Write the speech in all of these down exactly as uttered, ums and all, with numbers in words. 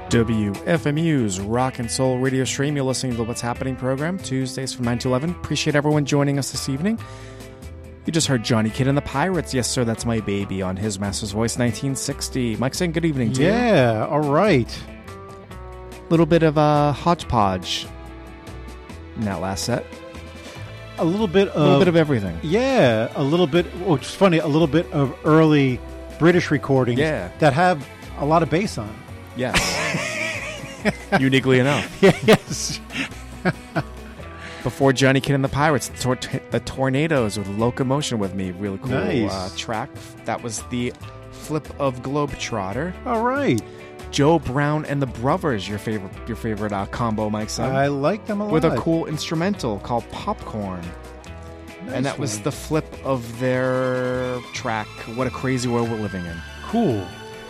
W F M U's Rock and Soul radio stream. You're listening to the What's Happening program, Tuesdays from nine to eleven. Appreciate everyone joining us this evening. You just heard Johnny Kidd and the Pirates. Yes, sir, that's my baby on his Master's Voice nineteen sixty. Mike saying good evening to you. Yeah, all right. Little bit of a hodgepodge in that last set. A little bit of... A little bit of everything. Yeah, a little bit, which is funny, a little bit of early British recordings Yeah. that have a lot of bass on. Yes. Uniquely enough. Yes. Before Johnny Kidd and the Pirates, the, tor- the Tornadoes with Locomotion with Me. Really cool Nice. uh, track. That was the Flip of Globetrotter. All right. Joe Brown and the Brothers, your favorite your favorite uh, combo, Mike son. I like them a lot. With a cool instrumental called Popcorn. Nice and that was one. the flip of their track, What a Crazy World We're Living In. Cool.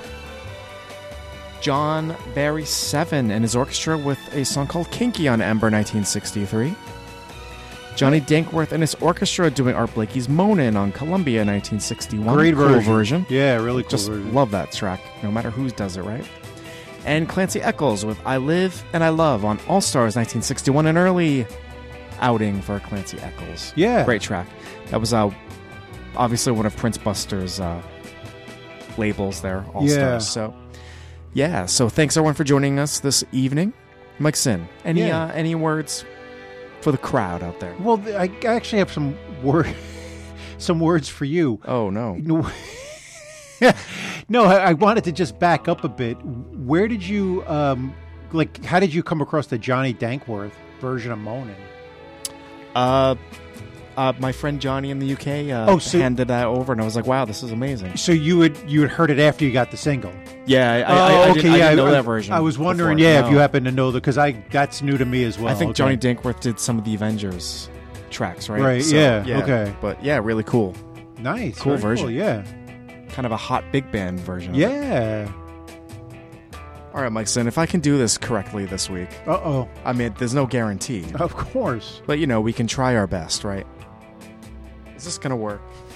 John Barry Seven and his orchestra with a song called Kinky on Ember nineteen sixty-three. Johnny Dankworth and his orchestra doing Art Blakey's Moanin' on Columbia nineteen sixty-one. Great cool version. version. Yeah, really cool Just version. love that track, no matter who does it, right? And Clancy Eccles with I Live and I Love on All Stars nineteen sixty-one, an early outing for Clancy Eccles. Yeah. Great track. That was uh, obviously one of Prince Buster's uh, labels there, All Yeah. Stars. So, yeah, so thanks everyone for joining us this evening. Mike Sin, any, Yeah. uh, any words for the crowd out there? Well, I actually have some word, some words for you. Oh, no. No, no, I I wanted to just back up a bit. Where did you, um, like, how did you come across the Johnny Dankworth version of Moanin'? Uh, uh, my friend Johnny in the U K uh, Oh, so- handed that over, and I was like, wow, this is amazing. So you had you had heard it after you got the single? Yeah, I, I, oh, I, I, okay, didn't, I yeah. didn't know I, that version. I was wondering, before. yeah, No. if you happen to know that, because I that's new to me as well. I think okay. Johnny Dankworth did some of the Avengers tracks, right? Right, So, yeah, okay. But yeah, really cool. Nice, Cool very version. Cool, yeah, Kind of a hot big band version. of it. yeah. All right, Mike Sin, if I can do this correctly this week, Uh oh, I mean, there's no guarantee. of course. But, you know, we can try our best, right? Is this going to work?